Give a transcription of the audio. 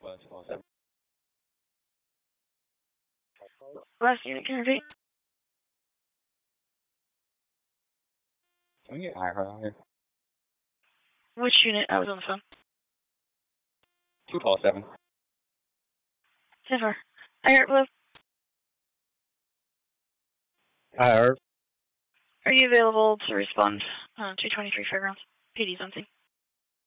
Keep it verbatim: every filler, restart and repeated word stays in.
West call seven. Last unit, can you repeat? Can we get higher out here? Which unit? I was on the phone. Two call seven. Zipper. I heard Blue. Hi, Irv. Are you available to respond uh, two twenty-three Fairgrounds? P D's on scene.